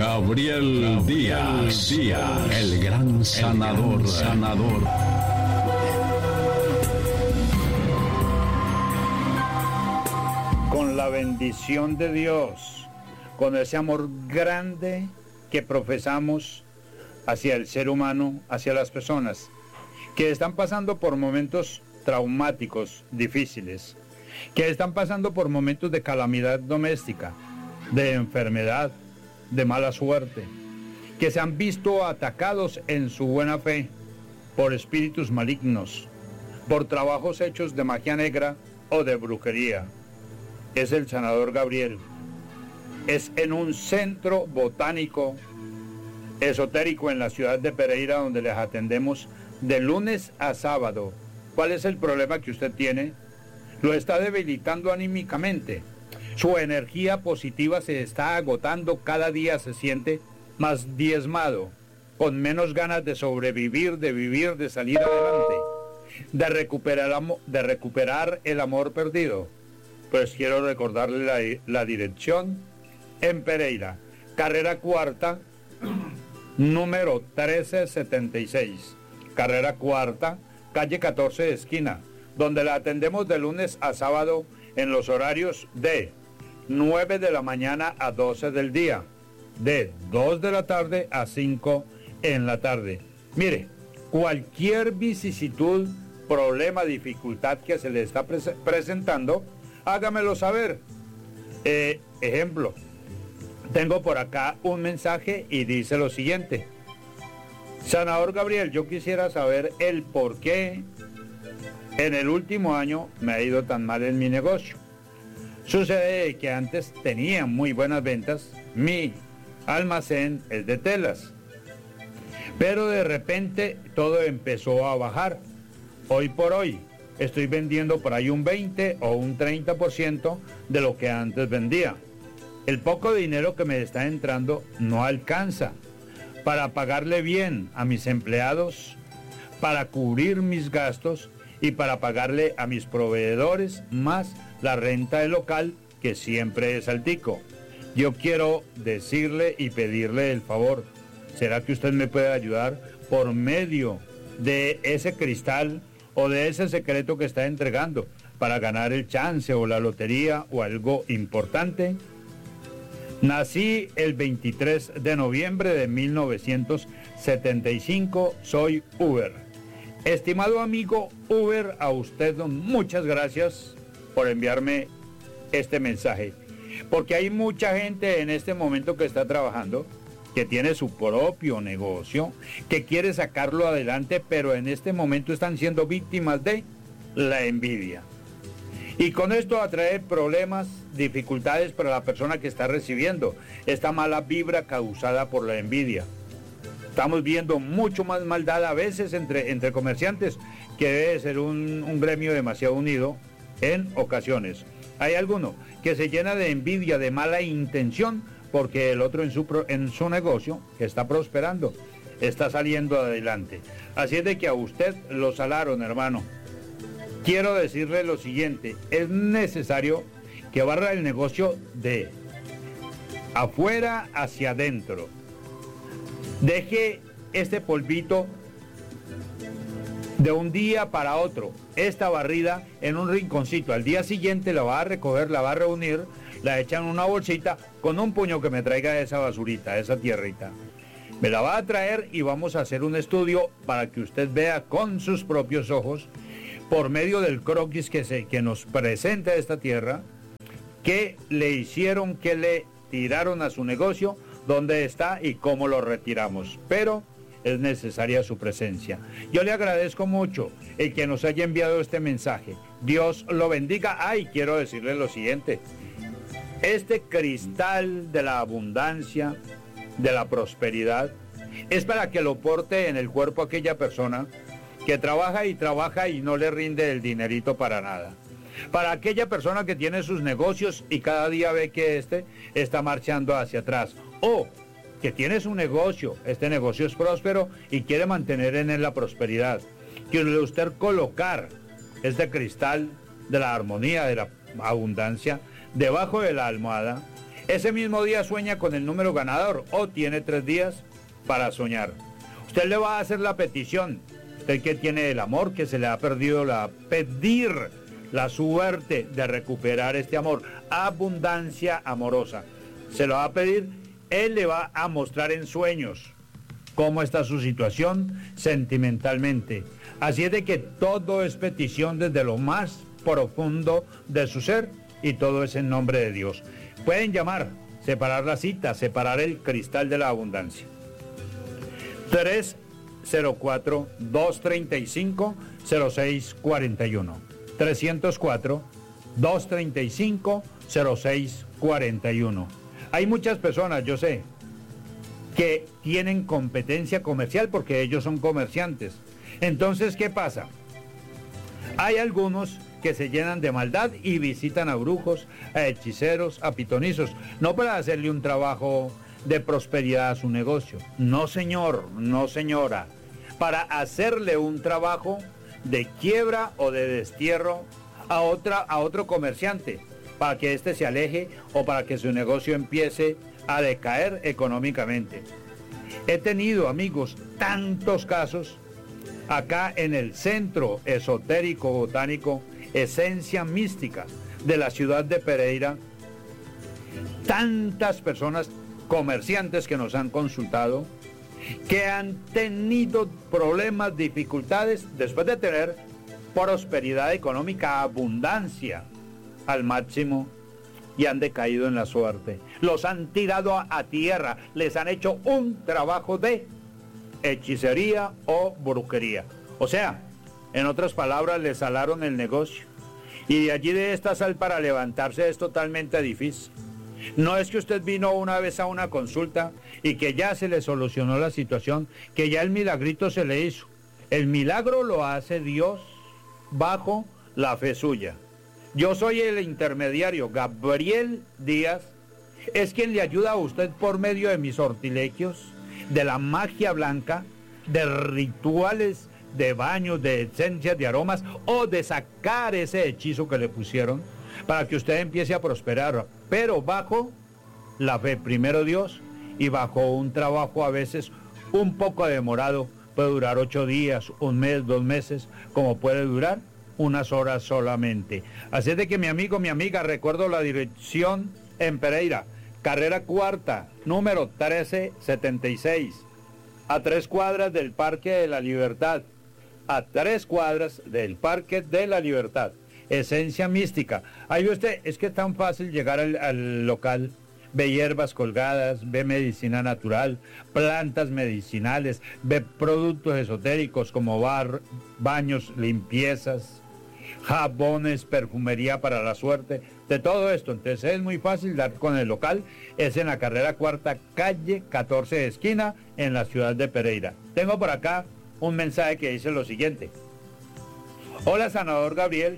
Gabriel Díaz, el gran sanador. Con la bendición de Dios, con ese amor grande que profesamos hacia el ser humano, hacia las personas que están pasando por momentos traumáticos, difíciles, que están pasando por momentos de calamidad doméstica, de enfermedad, de mala suerte, que se han visto atacados en su buena fe por espíritus malignos, por trabajos hechos de magia negra o de brujería. Es el sanador Gabriel. Es en un centro botánico esotérico en la ciudad de Pereira donde les atendemos de lunes a sábado. ¿Cuál es el problema que usted tiene? Lo está debilitando anímicamente. Su energía positiva se está agotando, cada día se siente más diezmado, con menos ganas de sobrevivir, de vivir, de salir adelante, de recuperar el amor perdido. Pues quiero recordarle la dirección en Pereira, carrera cuarta, número 1376, carrera cuarta, calle 14 esquina, donde la atendemos de lunes a sábado en los horarios de 9 de la mañana a 12 del día, de 2 de la tarde a 5 en la tarde. Mire, cualquier vicisitud, problema, dificultad que se le está presentando, hágamelo saber. Ejemplo, tengo por acá un mensaje y dice lo siguiente: Sanador Gabriel, yo quisiera saber el por qué en el último año me ha ido tan mal en mi negocio. Sucede que antes tenía muy buenas ventas, mi almacén es de telas, pero de repente todo empezó a bajar. Hoy por hoy estoy vendiendo por ahí un 20 o un 30% de lo que antes vendía. El poco dinero que me está entrando no alcanza para pagarle bien a mis empleados, para cubrir mis gastos y para pagarle a mis proveedores, más la renta del local, que siempre es altico. Yo quiero decirle y pedirle el favor, ¿será que usted me puede ayudar por medio de ese cristal o de ese secreto que está entregando para ganar el chance o la lotería o algo importante? Nací el 23 de noviembre de 1975, soy Uber. Estimado amigo Uber, a usted muchas gracias por enviarme este mensaje, porque hay mucha gente en este momento que está trabajando, que tiene su propio negocio, que quiere sacarlo adelante, pero en este momento están siendo víctimas de la envidia. Y con esto atrae problemas, dificultades para la persona que está recibiendo esta mala vibra causada por la envidia. Estamos viendo mucho más maldad a veces entre comerciantes, que debe ser un gremio demasiado unido en ocasiones. Hay alguno que se llena de envidia, de mala intención, porque el otro en su negocio está prosperando, está saliendo adelante. Así es de que a usted lo salaron, hermano. Quiero decirle lo siguiente: es necesario que barra el negocio de afuera hacia adentro. Deje este polvito de un día para otro, esta barrida en un rinconcito. Al día siguiente la va a recoger, la va a reunir, la echa en una bolsita con un puño que me traiga esa basurita, esa tierrita. Me la va a traer y vamos a hacer un estudio para que usted vea con sus propios ojos, por medio del croquis que nos presenta esta tierra, qué le hicieron, qué le tiraron a su negocio, dónde está y cómo lo retiramos. Pero es necesaria su presencia. Yo le agradezco mucho el que nos haya enviado este mensaje. Dios lo bendiga. Ay, quiero decirle lo siguiente: este cristal de la abundancia, de la prosperidad, es para que lo porte en el cuerpo aquella persona que trabaja y no le rinde el dinerito para nada. Para aquella persona que tiene sus negocios y cada día ve que este está marchando hacia atrás. O que tiene su negocio, este negocio es próspero y quiere mantener en él la prosperidad. Quiere usted colocar este cristal de la armonía, de la abundancia, debajo de la almohada, Ese mismo día sueña con el número ganador o tiene 3 días para soñar. Usted le va a hacer la petición. Usted que tiene el amor, que se le ha perdido pedir la suerte de recuperar este amor. Abundancia amorosa. Se lo va a pedir. Él le va a mostrar en sueños cómo está su situación sentimentalmente. Así es de que todo es petición desde lo más profundo de su ser y todo es en nombre de Dios. Pueden llamar, separar la cita, separar el cristal de la abundancia. 304-235-0641. 304-235-0641. Hay muchas personas, yo sé, que tienen competencia comercial porque ellos son comerciantes. Entonces, ¿qué pasa? Hay algunos que se llenan de maldad y visitan a brujos, a hechiceros, a pitonizos, no para hacerle un trabajo de prosperidad a su negocio. No, señor, no, señora. Para hacerle un trabajo de quiebra o de destierro a otro comerciante, para que éste se aleje o para que su negocio empiece a decaer económicamente. He tenido, amigos, tantos casos acá en el centro esotérico botánico Esencia Mística de la ciudad de Pereira. Tantas personas, comerciantes que nos han consultado, que han tenido problemas, dificultades, después de tener prosperidad económica, abundancia al máximo, y han decaído en la suerte. Los han tirado a tierra, les han hecho un trabajo de hechicería o brujería. O sea, en otras palabras, les salaron el negocio. Y de allí de esta sal para levantarse es totalmente difícil. No es que usted vino una vez a una consulta y que ya se le solucionó la situación, que ya el milagrito se le hizo. El milagro lo hace Dios bajo la fe suya. Yo soy el intermediario, Gabriel Díaz, es quien le ayuda a usted por medio de mis sortilegios, de la magia blanca, de rituales, de baños, de esencias, de aromas, o de sacar ese hechizo que le pusieron, para que usted empiece a prosperar, pero bajo la fe, primero Dios, y bajo un trabajo a veces un poco demorado, puede durar 8 días, 1 mes, 2 meses, como puede durar unas horas solamente. Así es de que mi amigo, mi amiga, recuerdo la dirección en Pereira, carrera cuarta, número 1376, a 3 cuadras del Parque de la Libertad, a 3 cuadras del Parque de la Libertad, Esencia Mística. Ahí ve usted, es que es tan fácil llegar al local, ve hierbas colgadas, ve medicina natural, plantas medicinales, ve productos esotéricos como baños, limpiezas, jabones, perfumería para la suerte, de todo esto. Entonces es muy fácil dar con el local, es en la carrera cuarta, calle 14 de esquina, en la ciudad de Pereira. Tengo por acá un mensaje que dice lo siguiente: hola, sanador Gabriel,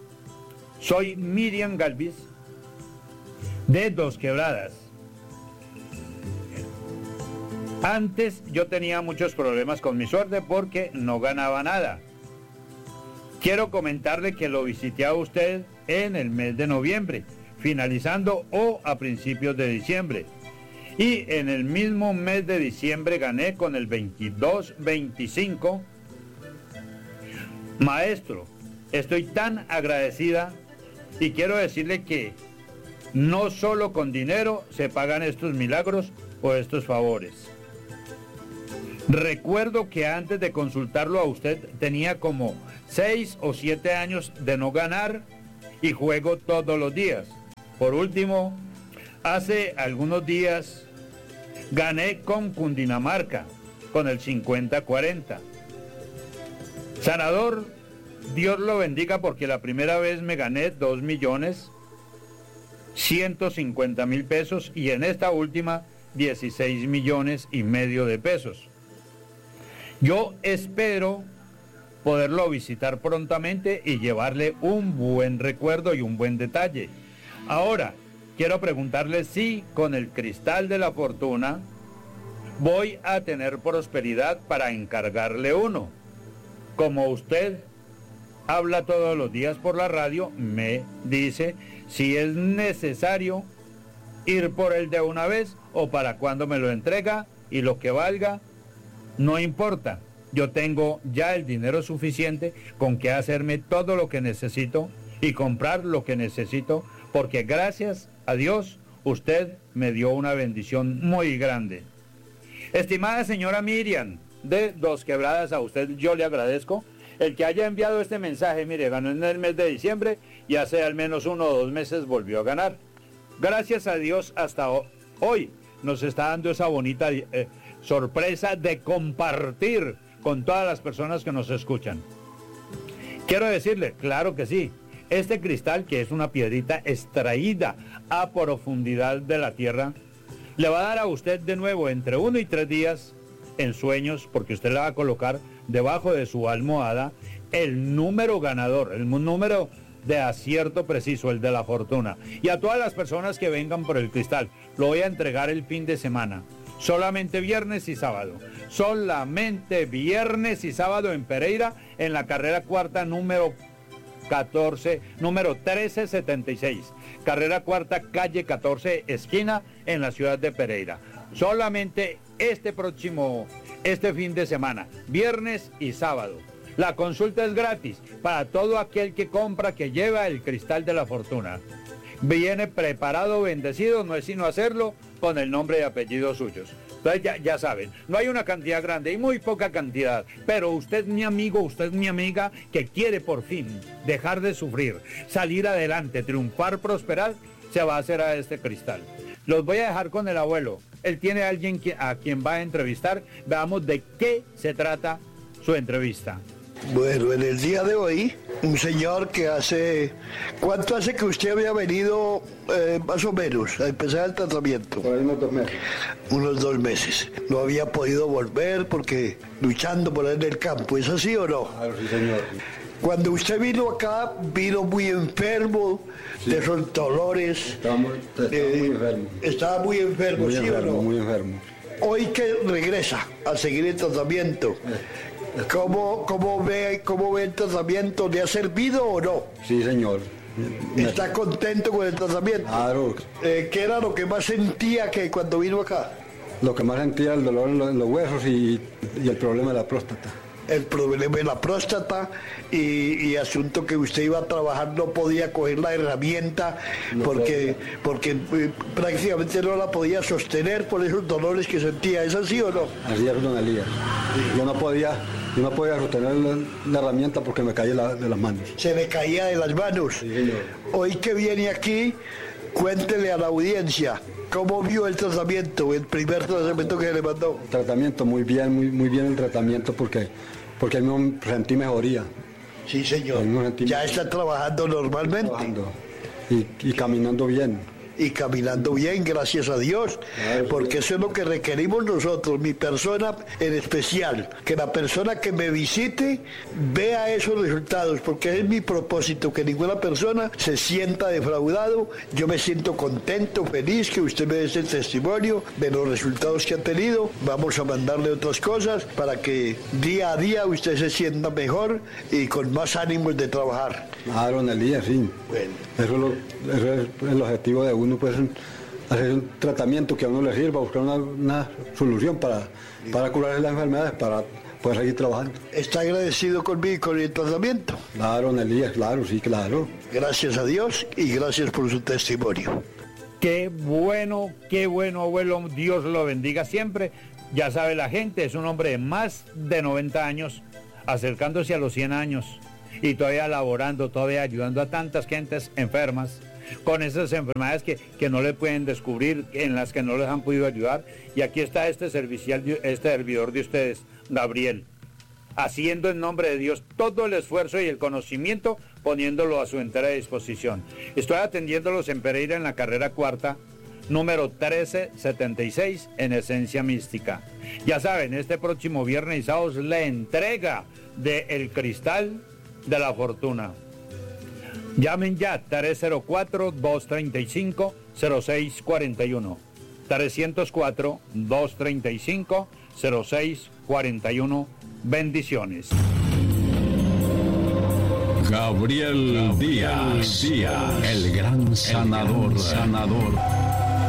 soy Miriam Galvis de Dos Quebradas. Antes yo tenía muchos problemas con mi suerte porque no ganaba nada. Quiero comentarle que lo visité a usted en el mes de noviembre, finalizando o a principios de diciembre. Y en el mismo mes de diciembre gané con el 22-25. Maestro, estoy tan agradecida y quiero decirle que no solo con dinero se pagan estos milagros o estos favores. Recuerdo que antes de consultarlo a usted tenía como 6 o 7 años de no ganar y juego todos los días. Por último, hace algunos días gané con Cundinamarca, con el 50-40. Sanador, Dios lo bendiga porque la primera vez me gané 2.150.000 pesos y en esta última 16,5 millones de pesos. Yo espero poderlo visitar prontamente y llevarle un buen recuerdo y un buen detalle. Ahora, quiero preguntarle si con el cristal de la fortuna voy a tener prosperidad para encargarle uno. Como usted habla todos los días por la radio, me dice si es necesario ir por él de una vez o para cuando me lo entrega, y lo que valga, no importa. Yo tengo ya el dinero suficiente con que hacerme todo lo que necesito y comprar lo que necesito, porque gracias a Dios usted me dio una bendición muy grande. Estimada señora Miriam de Dos Quebradas, a usted yo le agradezco el que haya enviado este mensaje. Mire, ganó en el mes de diciembre y hace al menos 1 o 2 meses volvió a ganar. Gracias a Dios hasta hoy nos está dando esa bonita sorpresa de compartir con todas las personas que nos escuchan. Quiero decirle, claro que sí, este cristal, que es una piedrita extraída a profundidad de la tierra, le va a dar a usted de nuevo entre 1 y 3 días en sueños, porque usted le va a colocar debajo de su almohada el número ganador, el número de acierto preciso, el de la fortuna. Y a todas las personas que vengan por el cristal, lo voy a entregar el fin de semana. Solamente viernes y sábado. Solamente viernes y sábado en Pereira, en la carrera cuarta número 1376. Carrera cuarta, calle 14, esquina, en la ciudad de Pereira. Solamente este fin de semana, viernes y sábado. La consulta es gratis para todo aquel que compra, que lleva el cristal de la fortuna. Viene preparado, bendecido, no es sino hacerlo con el nombre y apellido suyos. Entonces ya saben, no hay una cantidad grande, hay muy poca cantidad, pero usted, mi amigo, usted, mi amiga, que quiere por fin dejar de sufrir, salir adelante, triunfar, prosperar, se va a hacer a este cristal. Los voy a dejar con el abuelo. Él tiene a alguien a quien va a entrevistar. Veamos de qué se trata su entrevista. Bueno, en el día de hoy, un señor que ¿cuánto hace que usted había venido, más o menos, a empezar el tratamiento? Por ahí unos 2 meses. Unos 2 meses. No había podido volver porque luchando por ahí en el campo, ¿es así o no? Claro, sí, señor. Cuando usted vino acá, vino muy enfermo, sí, de esos dolores. Estaba muy enfermo. Estaba muy enfermo, muy ¿sí enfermo, o no? Muy enfermo. Hoy que regresa a seguir el tratamiento, ¿cómo ve el tratamiento? ¿Le ha servido o no? Sí, señor. ¿Está contento con el tratamiento? Claro. ¿Qué era lo que más sentía que cuando vino acá? Lo que más sentía, el dolor en los huesos y el problema de la próstata. El problema de la próstata y asunto que usted iba a trabajar, no podía coger la herramienta porque prácticamente no la podía sostener por esos dolores que sentía. ¿Es así o no? Así es, don Elías. Yo no podía sostener la herramienta porque me caía de las manos. Se le caía de las manos. Sí, señor. Hoy que viene aquí, cuéntele a la audiencia, ¿cómo vio el tratamiento, el primer tratamiento que se le mandó? El tratamiento, muy bien el tratamiento porque me sentí mejoría. Sí, señor. Ya está trabajando normalmente. Y caminando bien. Y caminando bien, gracias a Dios, porque eso es lo que requerimos nosotros, mi persona en especial, que la persona que me visite vea esos resultados, porque es mi propósito, que ninguna persona se sienta defraudado. Yo me siento contento, feliz que usted me dé este testimonio de los resultados que ha tenido. Vamos a mandarle otras cosas para que día a día usted se sienta mejor y con más ánimos de trabajar. Claro, don Elías, sí. Bueno. Eso es el objetivo de uno, pues, hacer un tratamiento que a uno le sirva, buscar una solución para curar las enfermedades, para poder seguir trabajando. ¿Está agradecido conmigo y con el tratamiento? Claro, don Elías, claro, sí, claro. Gracias a Dios y gracias por su testimonio. Qué bueno, abuelo, Dios lo bendiga siempre. Ya sabe la gente, es un hombre de más de 90 años, acercándose a los 100 años. Y todavía laborando, todavía ayudando a tantas gentes enfermas, con esas enfermedades que no le pueden descubrir, en las que no les han podido ayudar. Y aquí está este servidor de ustedes, Gabriel, haciendo en nombre de Dios todo el esfuerzo y el conocimiento, poniéndolo a su entera disposición. Estoy atendiéndolos en Pereira, en la carrera cuarta, número 1376, en Esencia Mística. Ya saben, este próximo viernes y sábado es la entrega del cristal de la fortuna. Llamen ya 304-235-0641. 304-235-0641. Bendiciones. Gabriel Díaz, el gran sanador.